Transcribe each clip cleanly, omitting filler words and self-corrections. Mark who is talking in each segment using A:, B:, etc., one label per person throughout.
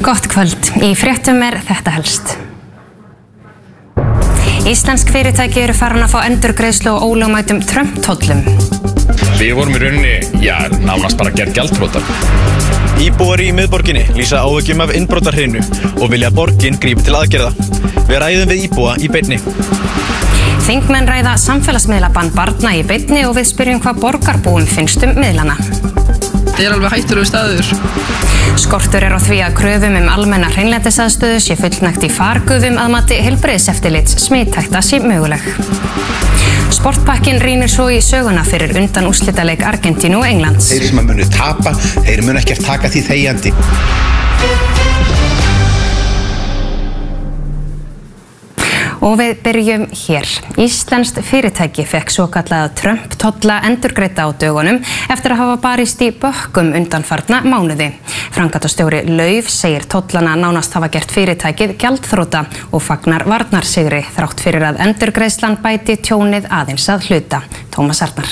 A: Gott kvöld. Í fréttum þetta helst. Íslensk fyrirtæki eru farin að fá endurgreiðslu á ólögmætum Trump-tollum.
B: Við vorum í rauninni, nánast bara gerð gjaldþrota.
C: Íbúar í miðborginni lýsa áhyggjum af innbrotahrinu og vilja að borgin grípi til aðgerða. Við ræðum við íbúa í beinni.
A: Þingmenn ræða samfélagsmiðlabann barna í beinni og við spyrjum hvað borgarbúum finnst miðlana.
D: Þetta alveg hættulegur staður.
A: Skortur á því að kröfum almenna hreinlætisaðstöðu sé fullnægt í fargufum að mati heilbrigðiseftirlits smithætta sé möguleg. Sportpakkin rýnir svo í söguna fyrir undanúrslitaleik Argentínu og Englands.
E: Þeir sem munu tapa, þeir munu ekkert taka því þegjandi.
A: Og við byrjum hér. Íslenskt fyrirtæki fekk svokallaða Trump-tolla endurgreidda á dögunum eftir að hafa barist í bökkum undanfarna mánuði. Framkvæmdastjóri Lauf segir tollana nánast hafa gert fyrirtækið gjaldþrota og fagnar varnarsigri þrátt fyrir að endurgreiðslan bæti tjónið aðeins að hluta. Tómas Arnar.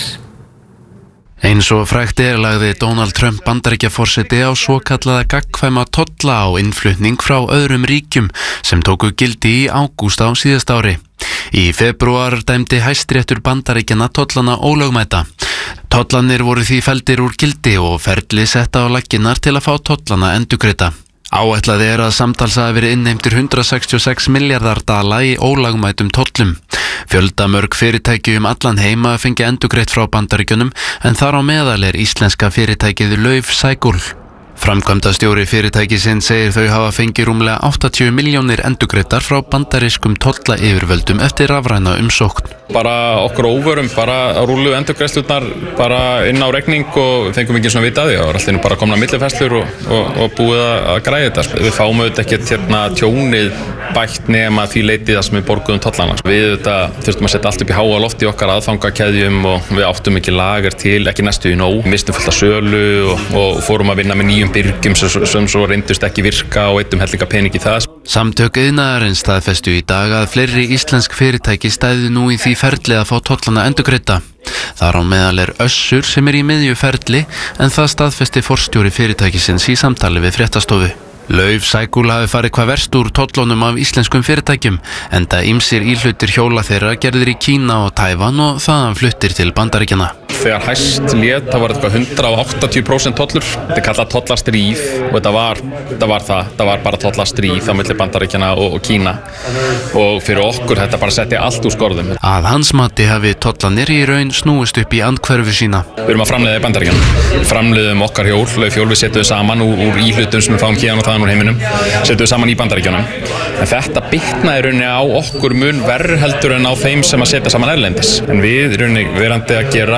F: Eins og frægt lagði Donald Trump Bandaríkjaforseti á svokallaða gagnkvæma tolla á innflutning frá öðrum ríkjum sem tóku gildi í ágúst á síðasta ári. Í febrúar dæmdi Hæstiréttur Bandaríkjanna tollana ólögmæta. Tollanir voru því felldir úr gildi og ferli setta á laggirnar til að fá tollana endurgreidda. Áætlað að samtals hafi verið innheimtur 166 milljarðar dala í ólögmætum tollum. Fjöldamörg fyrirtæki allan heim að fengi endurgreitt frá Bandaríkjunum en þar á meðal íslenska fyrirtækið Lauf Cycle. Framkvæmdastjóri fyrirtækisins segir þau hafa fengið rúmlega 80 milljónir endurgreiddar frá bandarískum tollayfirvöldum eftir rafræna umsókn.
B: Bara okkur óvörum, bara rúlu endurgreiðslurnar bara inn á reikning og fengum ekki svona vita að því. Það var alltaf bara komna millifærslur og búið að græða þetta. Við fáum auðvitað ekkert tjónið bætt nema því leitið það sem við borguðum tollana. Við þurftum að setja allt upp í háa loft í okkar aðfangakeðjum og við áttum ekki lager til, ekki næstu í nóg. Mistum fullt af sölu og fórum að vinna með nýjum byrgjum sem svo reyndust ekki virka og eittum hellinga pening í það.
F: Samtök iðnaðarins staðfestu í dag að fleiri íslensk fyrirtæki stæðu nú í því ferli að fá tollana endurgreidda. Þar á meðal Össur sem í miðju ferli en það staðfesti forstjóri fyrirtækisins í samtali við fréttastofu. Lauf Cycle hafi farið hvað verst úr tollunum af íslenskum fyrirtækjum enda ýmsir íhlutir hjóla þeirra gerðir í Kína og Tævan og þaðan fluttir til Bandaríkjanna.
B: Þegar hæst lét það var eitthvað 180% tollur. Þetta kallað tollastríð og þetta var bara tollastríð á milli Bandaríkjanna og Kína og fyrir okkur þetta bara setti allt úr skorðum.
F: Að hans mati hafi tollanir í raun snúist upp í andhverfu sína.
B: Við erum að framleiða í Bandaríkjanna. Við framleiðum okkar hjól, Laufhjól, við setjum saman úr íhlutum sem við fáum héðan og úr heiminum, setjum við saman í Bandaríkjunum. En þetta bitnaði rauninni á okkur mun verr heldur en á þeim sem að setja saman erlendis. En við rauninni verandi að gera,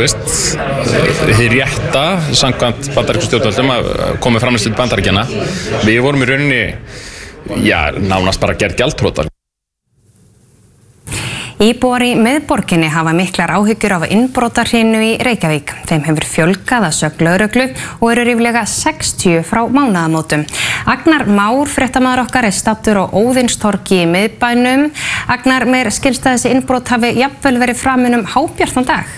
B: hið rétta samkvæmt bandarískum stjórnvöldum að koma framleiðslu til Bandaríkjanna. Við vorum í rauninni, nánast bara gerð gjaldþrota.
A: Íbúar í miðborginni hafa miklar áhyggjur af innbrotahrinu í Reykjavík. Þeim hefur fjölgað að sögn lögreglu og eru ríflega 60 frá mánaðamótum. Agnar Már, fréttamaður okkar, staddur á Óðinstorgi í miðbænum. Agnar, mér skilst að þessi innbrot hafi jafnvel verið framin hábjartan dag.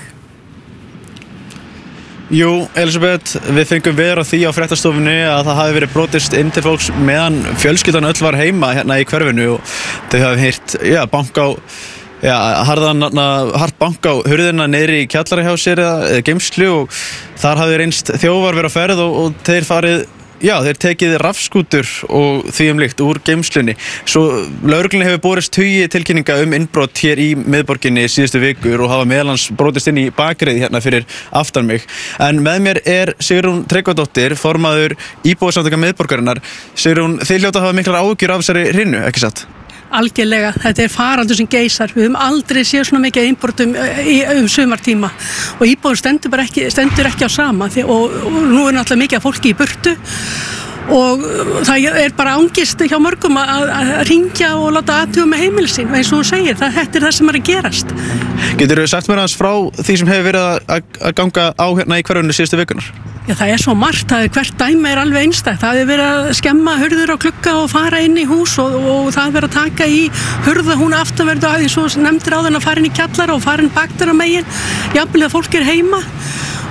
C: Jú, Elisabeth, við fengum vera því á fréttastofunni að það hafi verið brotist inn til fólks meðan fjölskyldan öll var heima hérna í hverfinu og þau hafi heyrt, banka á hart bank á hurðina niðri í kjallari hjá sér eða geymslu og þar hafði reynst þjófar verið á ferð og þeir tekið rafskútur og því líkt úr geymslunni. Svo lögreglunni hefur borist tugi tilkynninga innbrot hér í miðborginni síðustu vikur og hafa meðalans brotist inn í bakreið hérna fyrir aftan mig. En með mér Sigrún Tryggvadóttir, formaður íbúasamtaka miðborgarinnar. Sigrún, þið hljóta að hafa miklar áhyggjur af þessari hrinu, ekki satt?
G: Algjörlega, þetta faraldur sem geysar. Við höfum aldrei séð svona mikið innbrotum sumartíma og íbúðin stendur ekki á sama og nú náttúrulega mikið af fólki í burtu og það bara angist hjá mörgum að hringja og láta athuga með heimili sín. Eins og hún segir, þetta það sem að gerast.
C: Geturðu sagt mér aðeins frá því sem hefur verið að ganga á hérna í hverfinu síðustu vikunar?
G: Já, það svo margt, hvert dæmi alveg einstakt. Það hefur verið að skemma hurður á glugga og fara inn í hús og það hefur verið að taka í hurða hún aftanverðu aðeins og nefndir á þenn að fara inn í kjallara og fara inn bakdara megin, jafnvel að fólk heima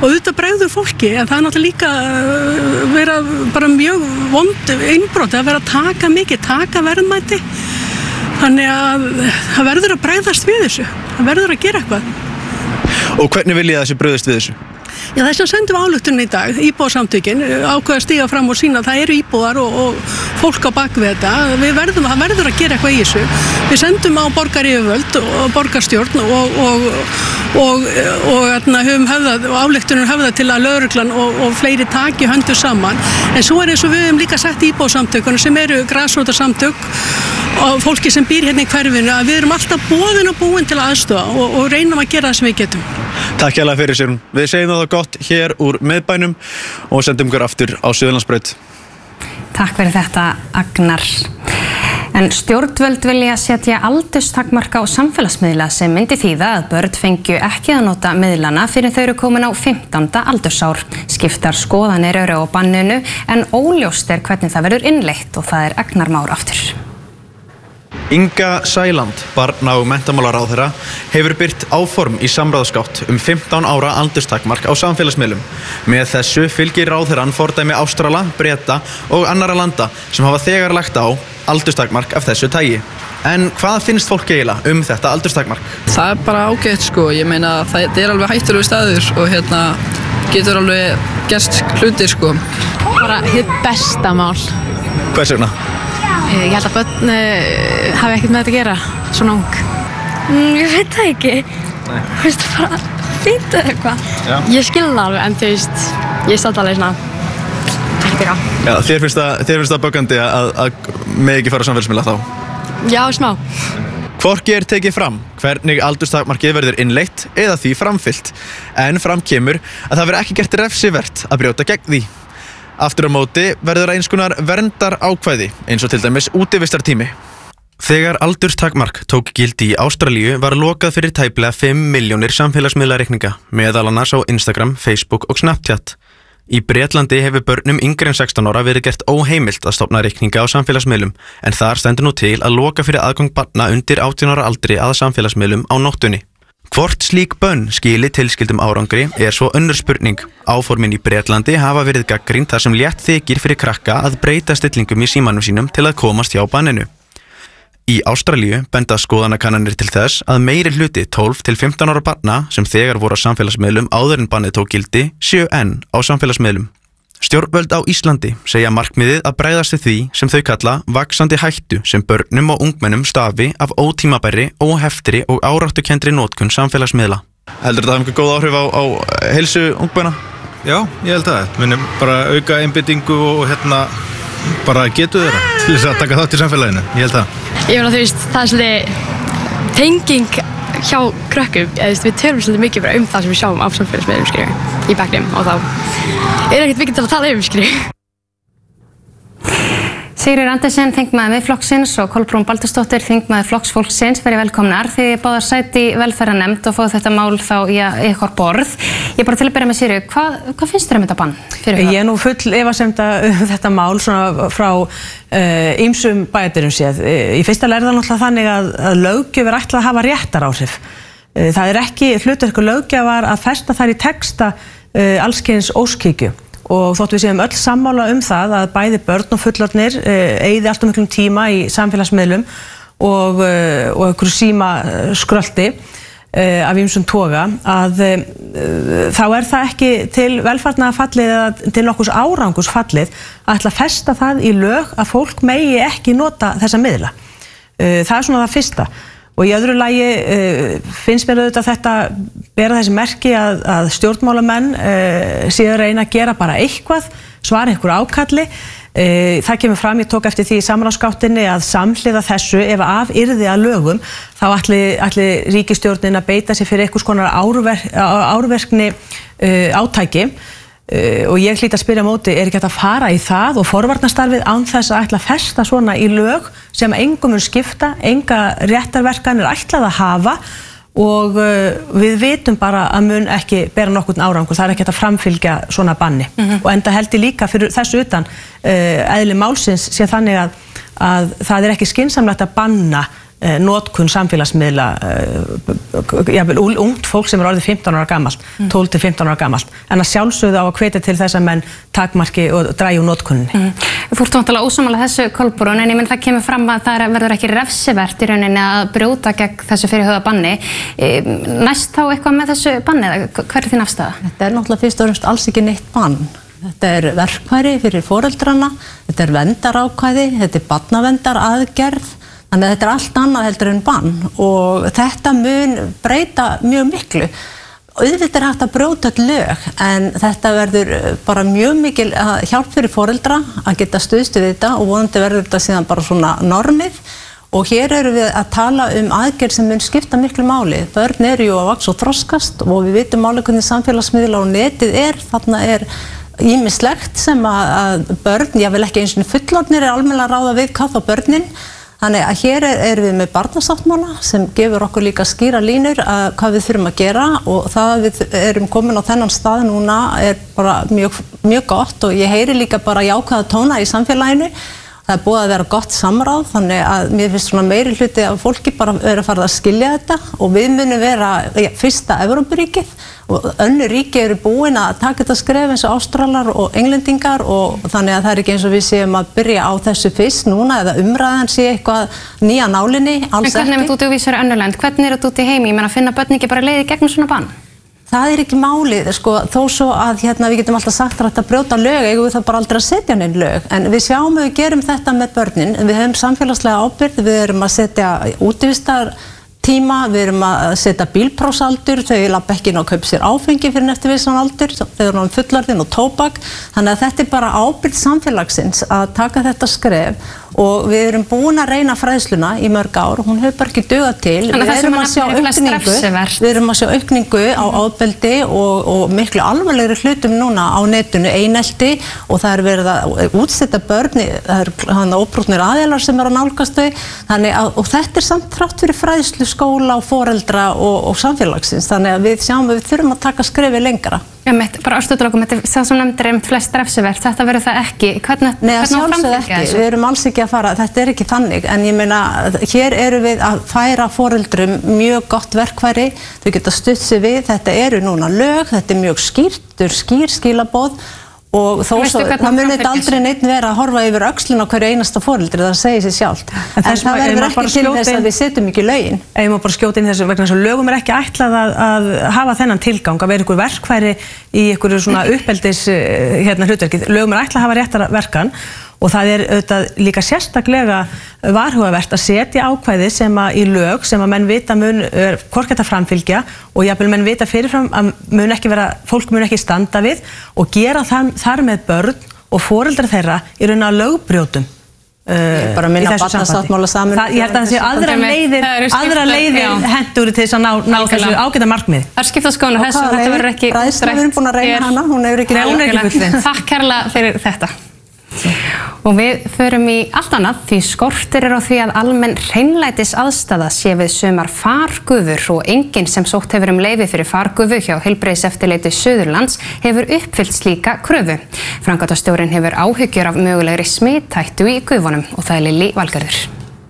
G: og auðvitað bregður fólki, en það náttúrulega líka vera bara mjög vond innbrot að vera að taka mikið, taka verðmæti, þannig að það verður að bregðast við þessu, það verður að gera eitthvað.
C: Og hvernig vil ég að þessi brugðist við þessu?
G: Já, þess að sendum ályktunum í dag, íbúasamtökin, ákveða að stíga fram og sína að það eru íbúar og fólk á bak við þetta. Það verður að gera eitthvað í þessu. Við sendum á borgaryfirvöld og borgarstjórn og ályktunum höfðað til að lögreglan og fleiri taki höndu saman. En svo eins og við höfum líka sett íbúasamtökunum sem eru grasrótarsamtök og fólki sem býr hérna í hverfinu að við erum alltaf boðin og búin til að aðstoða og reynum að gera það sem við getum.
C: Takk hérlega fyrir Sigrún. Við segjum það gott hér úr miðbænum og sendum ykkur aftur á Suðurlandsbraut.
A: Takk fyrir þetta, Agnar. En stjórnvöld vilja setja aldurstakmark á samfélagsmiðla sem myndi þýða að börn fengju ekki að nota miðlana fyrir þau eru komin á 15. aldursár. Skiptar skoðanir eru á banninu en óljóst hvernig það verður innleitt og það Agnar Már aftur.
C: Inga Sæland, barna- og menntamálaráðherra, hefur birt áform í samráðsgátt 15 ára aldurstakmark á samfélagsmiðlum. Með þessu fylgir ráðherrann fordæmi Ástrala, Breta og annarra landa sem hafa þegar lagt á aldurstakmark af þessu tagi. En hvað finnst fólk eiginlega þetta aldurstakmark?
D: Það bara ágætt sko, ég meina það alveg hættulegur staður og getur alveg gerst hlutir sko.
H: Bara hið besta mál.
C: Hvers vegna?
H: Ég held að börn hafi ekkert með þetta að gera, svona ung.
I: Ég veit það ekki. Þú veist, bara fínt eða eitthvað.
H: Ég skil það alveg, en þú veist, ég satt alveg svona, ekkert eitthvað.
C: Já, þér finnst það böggandi að með ekki fara á samfélagsmiðla þá?
H: Já, smá.
C: Hvorki tekið fram hvernig aldurstakmarkið verður innleitt eða því framfylgt, en fram kemur að það verður ekki gert refsivert að brjóta gegn því. Aftur á móti verður eins konar verndar ákvæði eins og til dæmis útivistartími. Þegar aldurstakmark tók gildi í Ástralíu var lokað fyrir tæplega 5 milljónir samfélagsmiðlareikninga, meðal annars á Instagram, Facebook og Snapchat. Í Bretlandi hefur börnum yngri en 16 ára verið gert óheimilt að stofna reikninga á samfélagsmiðlum, en þar stendur nú til að loka fyrir aðgang barna undir 18 ára aldri að samfélagsmiðlum á nóttunni. Hvort slík bönn skili tilskildum árangri svo önnur spurning. Áformin í Bretlandi hafa verið gagnrýnd þar sem létt þykir fyrir krakka að breyta stillingum í símanum sínum til að komast hjá banninu. Í Ástralíu benda skoðanakannanir til þess að meiri hluti 12 til 15 ára barna sem þegar voru á samfélagsmiðlum áður en bannið tók gildi séu enn á samfélagsmiðlum. Stjórnvöld á Íslandi segja markmiðið að bregðast við því sem þau kalla vaxandi hættu sem börnum og ungmennum stafi af ótímabærri, óheftri og áráttukenndri notkun samfélagsmiðla. Heldur þetta einhver góð áhrif á heilsu ungmenna?
J: Já, ég held að það. Munum bara auka einbeitingu og bara getu þeirra til þess að taka þátt í samfélaginu. Ég held að.
H: Ég meina þú veist, það svolítið tenging hjá krökkum. Við tölum svolítið mikið bara það sem við sjáum á samfélagsmiðlum í bekknum og þá ekkert mikið til að tala
A: Sigríður Andersen, þingmaður Miðflokksins og Kolbrún Baldursdóttir, þingmaður Flokks fólksins, verið velkomnar. Þið báðar sæti í velferðarnefnd og fóðu þetta mál þá í ykkar borð. Ég bara til að byrja með Sigríður, hvað finnst þér þetta bann?
K: Ég er nú full efasemda þetta mál svona frá ýmsum bæjardyrum séð. Í fyrsta lagi það náttúrulega þannig að löggjöf ætlað að hafa réttaráhrif. Það ekki hlutverk löggjafar að festa þær í texta allskyns óskhyggju. Og þótt við séum öll sammála það að bæði börn og fullorðnir eyði allt miklum tíma í samfélagsmiðlum og einhverju símaskrölti af ýmsum toga að þá það ekki til velfarnaðar fallið eða til nokkurs árangurs fallið að ætla að festa það í lög að fólk megi ekki nota þessa miðla. Það svona það fyrsta. Og í öðru lagi finnst mér auðvitað þetta bera þessi merki að stjórnmálamenn séu að reyna að gera bara eitthvað, svara einhverju ákalli. Það kemur fram, ég tók eftir því í samráðsgáttinni að samhliða þessu ef af yrði að lögum þá ætli ríkisstjórnin að beita sig fyrir einhvers konar árverkni átæki. Og ég hlýt að spyrja móti, ekki hægt að fara í það og forvarnastarfið án þess að ætla að festa svona í lög sem engum mun skipta, enga réttarverkanir ætlað að hafa og við vitum bara að mun ekki bera nokkurn árangur, það ekki hægt að framfylgja svona banni. Og enda held ég líka fyrir þessu utan eðli málsins sé þannig að það ekki skynsamlegt að banna notkun samfélagsmiðla, jafnvel ungt fólk sem orðið 15 ára gamalt, 12 til 15 ára gamalt, en að sjálfsögðu á að hvetja til þess að menn takmarki og dragi úr notkuninni.
A: Þú ert náttúrulega ósammála þessu, Kolbrún, en ég menn það kemur fram að það verður ekki refsivert í rauninni að brjóta gegn þessu fyrirhugaða banni. Næst þá eitthvað með þessu banni, hver er þín afstaða?
L: Þetta er náttúrulega fyrst og fremst alls ekki neitt bann. Þetta verkfæri fyrir foreldrana, þetta verndarákvæði, þetta barnaverndaraaðgerð. Þannig að þetta allt annað heldur en bann og þetta mun breyta mjög miklu. Auðvitað hægt að brjóta öll lög en þetta verður bara mjög mikil hjálp fyrir foreldra að geta stuðst við þetta og vonandi verður þetta síðan bara svona normið. Og hér erum við að tala aðgerð sem mun skipta miklu máli. Börn eru jú að vaxa og þroskast og við vitum máli hvernig samfélagsmiðla og netið þarna ýmislegt sem að börn, ég vil ekki eins og fullorðnir almennilega ráða við hvað þá börnin. Þannig að hér erum við með barnasáttmála sem gefur okkur líka skýra línur að hvað við þurfum að gera og það að við erum komin á þennan stað núna bara mjög gott og ég heyri líka bara jákvæða tóna í samfélaginu. Það búið að vera gott samráð þannig að mér finnst svona meiri hluti að fólki bara vera farið að skilja þetta og við munum vera fyrsta Evrópuríkið og önnur ríki eru búin að taka þetta skref eins og Ástralar og Englendingar og þannig að það ekki eins og við séum að byrja á þessu fyrst núna eða umræðan sé eitthvað nýja nálinni, alls ekki.
A: En hvernig er þú vísar önnurlönd? Hvernig er þetta út í heimi? Ég meina að finna börn ekki bara leiði gegnum svona bann?
L: Það ekki málið, sko, þó svo að við getum alltaf sagt að brjóta lög, eigum við það bara aldrei að setja neinn lög. En við sjáum að við gerum þetta með börnin, við höfum samfélagslega ábyrgð, við erum að setja útivistartíma, við erum að setja bílprófsaldur, þau labba ekki inn og kaupa sér áfengi fyrir eftir vissan aldur, þau eru náttúrulega fullorðin og tóbak. Þannig að þetta bara ábyrgð samfélagsins að taka þetta skref og við erum búin að reyna fræðsluna í mörg ár og hún hefur bara ekki dugað til. Við erum að sjá aukningu á ofbeldi og miklu alvarlegri hlutum núna á netinu, einelti og það verið að útsetja börn, það óbrotnir aðilar sem að nálgast þau og þetta samt þrátt fyrir fræðslu, skóla og foreldra og samfélagsins þannig að við sjáum að við þurfum að taka skrefið lengra.
A: Bara ástúðulokum, það sem nefndir flest refsivert, þetta verður það ekki.
L: Nei, að sjálfsögðu ekki, við erum alls ekki að fara, þetta ekki þannig, en ég meina, hér erum við að færa foreldrum mjög gott verkfæri, þau geta stutt sig við, þetta eru núna lög, þetta mjög skýr skilaboð og þó svo, það munið aldrei neitt vera að horfa yfir öxlina á hverju einasta foreldri, það segir sér sjálft. En það verður ekki til þess að við setjum ekki lögin.
K: Ég má bara skjóta inn þessu vegna þess að lögum ekki ætlað að hafa þennan tilgang, að vera einhver verkfæri í einhverju svona uppeldis hlutverkið. Lögum ætlað að hafa réttar verkan og það auðvitað líka sérstaklega varhugavert að setja ákvæði sem að í lög sem að menn vita hvort geta framfylgja og jafnvel menn vita fyrirfram að fólk mun ekki standa við og gera þar með börn og foreldrar þeirra í raun að lögbrjótum.
L: Bara minna barnasáttmála saman.
K: Ég held að það sé aðra leiðir hentur til þess að ná þessu ágæta markmið.
A: Það skipta skoðanir þessu, þetta verður ekki
L: útrætt. Við erum búin að reyna hana, hún hefur ekki
A: fullreynt. Takk kærlega fyrir þetta. Og við förum í allt annað því skortur á því að almenn hreinlætis aðstaða sé við sumar fargufur og enginn sem sótt hefur leyfi fyrir fargufu hjá Heilbrigðiseftirliti Suðurlands hefur uppfyllt slíka kröfu. Framkvæmdastjórinn hefur áhyggjur af mögulegri smithættu í gufunum og það Lillý Valgerður.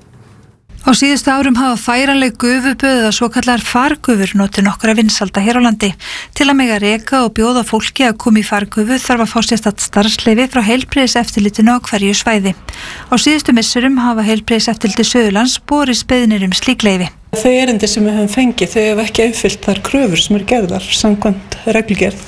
M: Á síðustu árum hafa færanleg gufuböð eða svokallar fargufur notið nokkra vinsælda hér á landi. Til að mega reka og bjóða fólki að koma í fargufu þarf að fá sérstakt starfsleyfi frá Heilbrigðiseftirlitinu á hverju svæði. Á síðustu misserum hafa Heilbrigðiseftirliti Suðurlands borist beiðnir slík leyfi.
N: Þau erindi sem við höfum fengið, þau hafa ekki uppfyllt þær kröfur sem gerðar samkvæmt reglugerð.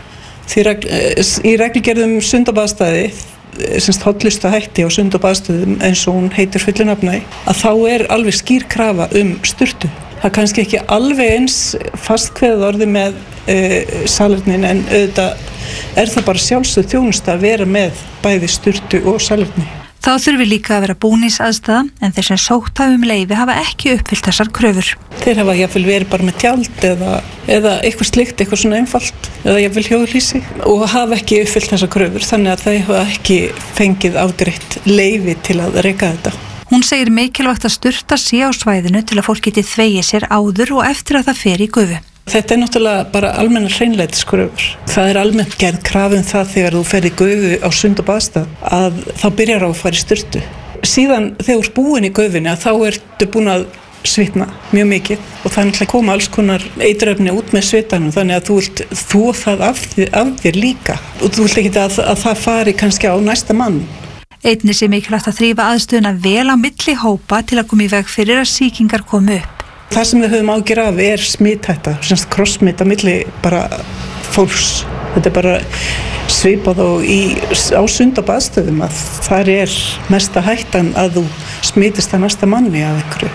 N: Í reglugerðum sundabaðstæði hollustahætti á sund- og baðstöðum eins og hún heitir fullu nafni að þá alveg skýr krafa sturtu. Það kannski ekki alveg eins fastkveðið orðið með salernin en auðvitað það bara sjálfsögð þjónusta að vera með bæði sturtu og salerni.
M: Þá þurfi líka að vera búningsaðstaða en þeir sem sótt hafa leyfi hafa ekki uppfyllt þessar kröfur.
N: Þeir hafa jafnvel verið bara með tjald eða eitthvað slikt, eitthvað svona einfalt eða jafnvel hjólhýsi og hafa ekki uppfyllt þessar kröfur þannig að þau hafa ekki fengið afgreitt leyfi til að reka þetta.
M: Hún segir mikilvægt að sturta sé á svæðinu til að fólk geti þvegið sér áður og eftir að það fer í gufu.
N: Þetta náttúrulega bara almennar hreinlætiskröfur. Það almennt gerð krafa það þegar þú fer í gufu á sund- og baðstað að þá byrjar á að fara í sturtu síðan þegar þú ert búin í gufunni þá ertu búin að svitna mjög mikið og það er náttúrulega koma alls konar eiturefni út með svitanum þannig að þú vilt þvo það af þér líka og þú vilt ekki að það fari kannski á næsta mann.
M: Einnig sé mikilvægt að þrífa aðstöðuna vel á milli hópa til að koma í veg fyrir að sýkingar komi upp.
N: Það sem við höfum ágjör af smithætta, semst krossmit á milli bara fólks. Þetta bara svipað og á sund- og baðstöðum að þar mesta hættan að þú smitist að næsta manni af einhverju.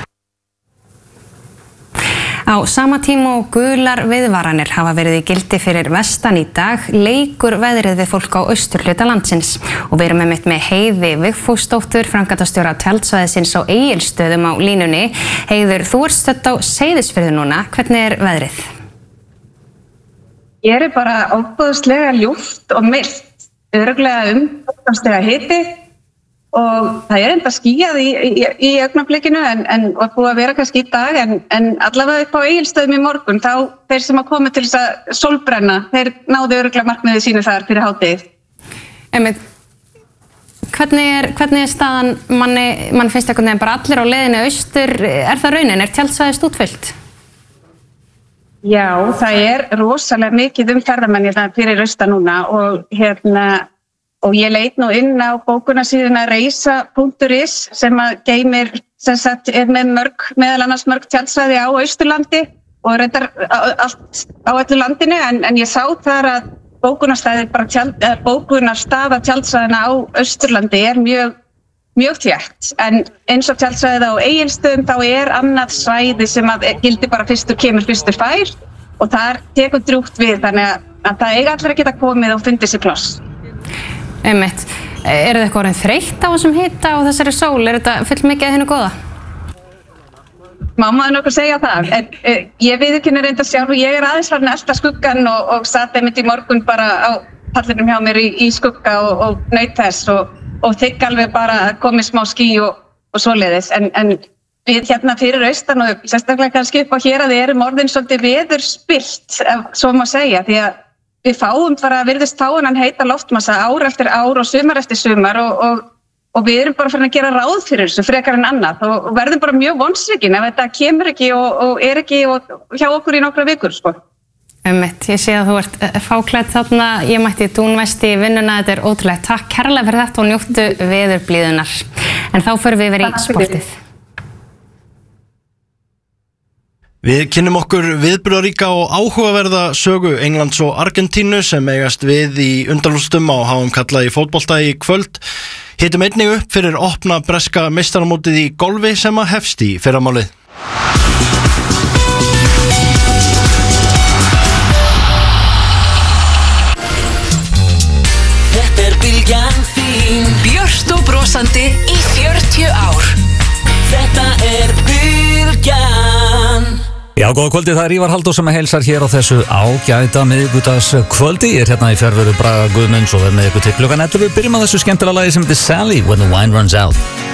A: Á sama tíma og gular viðvaranir hafa verið í gildi fyrir vestan í dag leikur veðrið við fólk á austurhluta landsins og við erum með Heiði Vigfúsdóttur, framkvæmdastjóra tjaldsvæðisins á Egilsstöðum á línunni. Heiður, þú ert stödd á Seyðisfirði núna, hvernig veðrið?
O: Ég bara ofboðslega ljúft og milt, örugglega 14 stiga hiti og það enda skýjað í augnablikinu og búið að vera kannski í dag en allavega upp á Egilsstöðum í morgun þá þeir sem að koma til þess að sólbrenna, þeir náðu örugglega markmiðið sínu þar fyrir hádegið.
A: Hvernig er staðan mann finnst einhvern veginn bara allir á leiðinu austur, er það raunin, tjaldsvæðið stútfullt?
O: Já, það rosalega mikið ferðamenn fyrir austan núna og ég leit nú inn á bókunarsíðuna reisa.is sem að geymir með meðal annars mörg tjaldsvæði á Austurlandi og reyndar allt á öllu landinu en ég sá þar að bókunarstaða tjaldsvæðina á Austurlandi mjög þétt en eins og tjaldsvæðið á Egilsstöðum þá annað svæði sem að gildi bara fyrstur kemur fyrstur fær og þar tekur drjúgt við þannig að það eiga allir að geta komið og fundið sér pláss.
A: Einmitt. Þið eitthvað orðin þreytt á þessum hita og þessari sól? Þetta full mikið að hinu góða?
O: Má maður nokkuð segja það. Ég viðurkenni reyndar sjálf og ég aðeins farin að elta skuggann og sat einmitt í morgun bara á pallinum hjá mér í skugga og naut þess og þykk alveg bara að komi smá ský og svoleiðis. En við fyrir austan og sérstaklega kannski upp á hér að við erum orðin svolítið veðurspillt, svo má segja, því að við fáum bara virðist þennan heita loftmassa ár eftir ár og sumar eftir sumar og við erum bara farin að gera ráð fyrir þessu frekar en annað og verðum bara mjög vonsvikin ef þetta kemur ekki og ekki hjá okkur í nokkra vikur, sko.
A: Ég sé að þú ert fáklædd þarna, ég mætti dúnvest í vinnuna, þetta ótrúlegt. Takk kærlega fyrir þetta og njóttu veðurblíðunnar. En þá förum við yfir í sportið.
P: Við kynnum okkur viðburðaríka og áhugaverða sögu Englands og Argentínu sem eigast við í undanúrslitum á HM karla í fótbolta í kvöld. Hitum einnig upp fyrir opna breska meistaramótið í golfi sem að hefst í fyrramálið.
Q: Þetta bylgjan þín, björt og brosandi í 40 ár. Þetta bylgjan.
R: Já, góða kvöldi, það Ívar Halldór sem heilsar hér á þessu ágæta miðvikudagskvöldi. Ég hérna í fjarveru Braga Guðmunds og verð með ykkur til klukkan 11. Við byrjum á þessu skemmtilega lagi sem heitir Sally When the Wine Runs Out.